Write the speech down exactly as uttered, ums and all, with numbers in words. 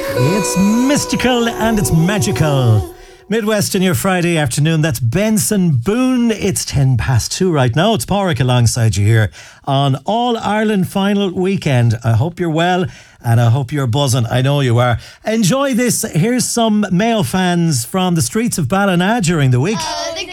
It's mystical and it's magical. Midwest in your Friday afternoon. That's Benson Boone. It's ten past two right now. It's Porrick alongside you here on All Ireland final weekend. I hope you're well and I hope you're buzzing. I know you are. Enjoy this. Here's some Mayo fans from the streets of Ballina during the week.